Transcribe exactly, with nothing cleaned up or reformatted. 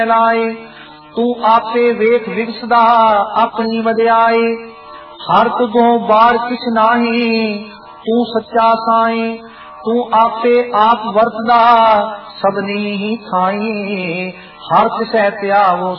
लाए। तू आपे वेख विगसदा अपनी वड्याई, हर तुगों बार किछ नाही तू सच्चा साई। तू आपे आप वरतदा सबनी ही थाई, हर किसै त्यावो